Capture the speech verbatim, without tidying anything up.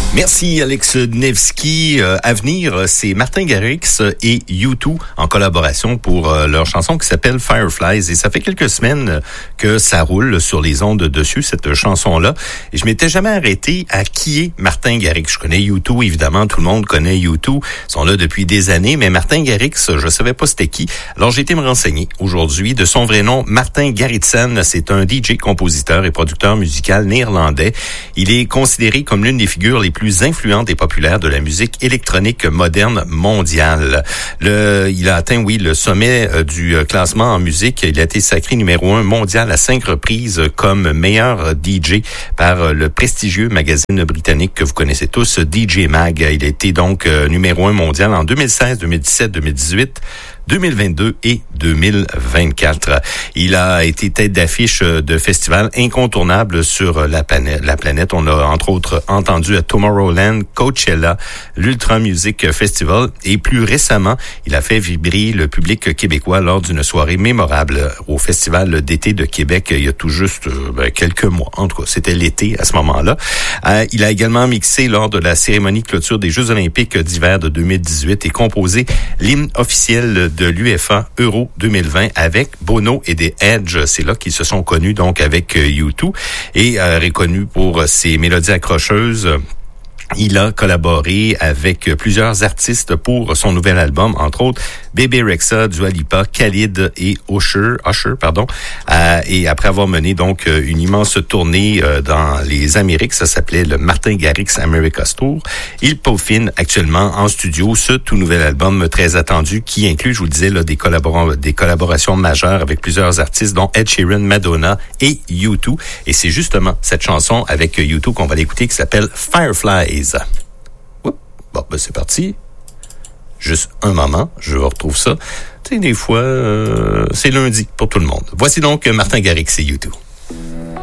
Merci Alex Nevsky. Euh, à venir, c'est Martin Garrix et U deux en collaboration pour euh, leur chanson qui s'appelle Fireflies. Et ça fait quelques semaines que ça roule sur les ondes dessus, cette chanson-là. Et je m'étais jamais arrêté à qui est Martin Garrix. Je connais U deux, évidemment, tout le monde connaît U deux. Ils sont là depuis des années, mais Martin Garrix, je savais pas c'était qui. Alors j'ai été me renseigner aujourd'hui de son vrai nom, Martin Garritsen. C'est un D J, compositeur et producteur musical néerlandais. Il est considéré comme l'une des figures les plus plus influente et populaire de la musique électronique moderne mondiale. Le, il a atteint, oui, le sommet euh, du classement en musique. Il a été sacré numéro un mondial à cinq reprises comme meilleur D J par euh, le prestigieux magazine britannique que vous connaissez tous, D J Mag. Il a été donc euh, numéro un mondial en deux mille seize, deux mille dix-sept, deux mille dix-huit, deux mille vingt-deux et deux mille vingt-quatre. Il a été tête d'affiche de festivals incontournables sur la planète. La planète. On a entre autres entendu à Tomorrowland, Coachella, l'Ultra Music Festival et plus récemment, il a fait vibrer le public québécois lors d'une soirée mémorable au Festival d'été de Québec il y a tout juste ben, quelques mois. En tout cas, c'était l'été à ce moment-là. Euh, il a également mixé lors de la cérémonie de clôture des Jeux olympiques d'hiver de deux mille dix-huit et composé l'hymne officiel de l'U F A Euro deux mille vingt avec Bono et des Edge. C'est là qu'ils se sont connus donc avec U deux et euh, reconnus pour ses mélodies accrocheuses. Il a collaboré avec plusieurs artistes pour son nouvel album, entre autres Bebe Rexha, Dua Lipa, Khalid et Usher, Usher pardon. Euh, et après avoir mené donc une immense tournée euh, dans les Amériques, ça s'appelait le Martin Garrix America's Tour. Il peaufine actuellement en studio ce tout nouvel album très attendu qui inclut, je vous le disais, là, des, collabora- des collaborations majeures avec plusieurs artistes dont Ed Sheeran, Madonna et U deux. Et c'est justement cette chanson avec U deux qu'on va l'écouter qui s'appelle Fireflies. Oups. Bon, ben c'est parti. Juste un moment, je retrouve ça. Tu sais, des fois, euh, c'est lundi pour tout le monde. Voici donc Martin Garrix et U deux.